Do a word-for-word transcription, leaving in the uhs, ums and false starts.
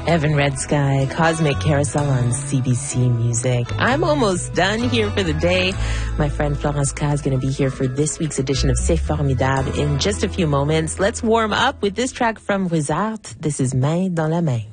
Evan Red Sky, Cosmic Carousel on C B C Music. I'm almost done here for the day. My friend Florence K is going to be here for this week's edition of C'est Formidable in just a few moments. Let's warm up with this track from Wizard. This is Main dans la Main.